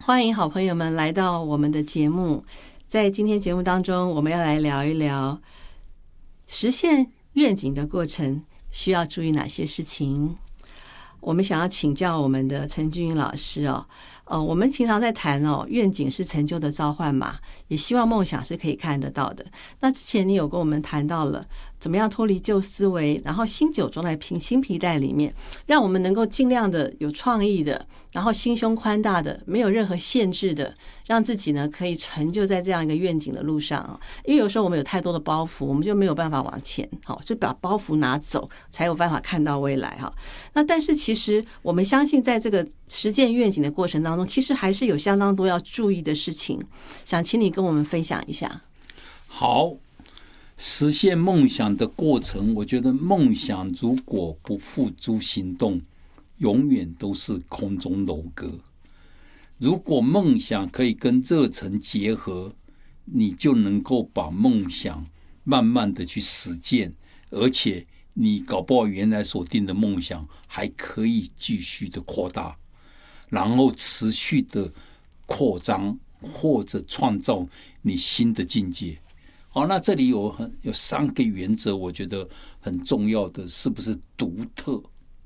欢迎好朋友们来到我们的节目。在今天节目当中，我们要来聊一聊实现愿景的过程需要注意哪些事情。我们想要请教我们的陈俊老师我们经常在谈愿景是成就的召唤嘛，也希望梦想是可以看得到的。那之前你有跟我们谈到了怎么样脱离旧思维，然后新酒装在新皮袋里面，让我们能够尽量的有创意的，然后心胸宽大的，没有任何限制的，让自己呢可以成就在这样一个愿景的路上因为有时候我们有太多的包袱，我们就没有办法往前就把包袱拿走，才有办法看到未来那但是其实我们相信，在这个实践愿景的过程当中，其实还是有相当多要注意的事情，想请你跟我们分享一下。 好，实现梦想的过程，我觉得梦想如果不付诸行动，永远都是空中楼阁。如果梦想可以跟热忱结合，你就能够把梦想慢慢的去实践，而且你搞不好原来所定的梦想还可以继续的扩大，然后持续的扩张或者创造你新的境界。好，那这里有3个原则，我觉得很重要的，是不是独特？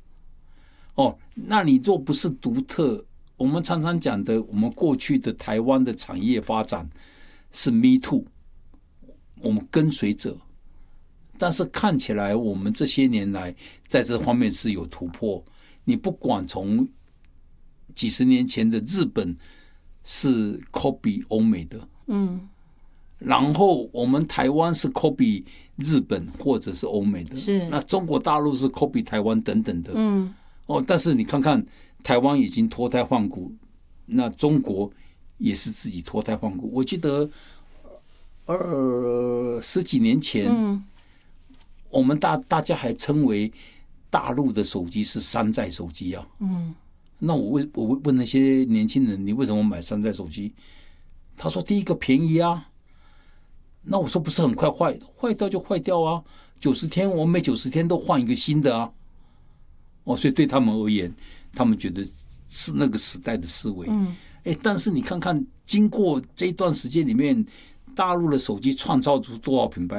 那你若不是独特，我们常常讲的，我们过去的台湾的产业发展是 me too， 我们跟随者。但是看起来我们这些年来在这方面是有突破。你不管从几十年前的日本是 copy 欧美的，然后我们台湾是 copy 日本或者是欧美的， 是那中国大陆是 copy 台湾等等的，但是你看看台湾已经脱胎换骨，那中国也是自己脱胎换骨。我记得10几年前，我们大家还称为大陆的手机是山寨手机啊。那我问那些年轻人，你为什么买山寨手机？他说第一个便宜啊。那我说不是很快坏掉就坏掉啊，90天我每90天都换一个新的啊。所以对他们而言，他们觉得是那个时代的思维。但是你看看经过这一段时间里面，大陆的手机创造出多少品牌，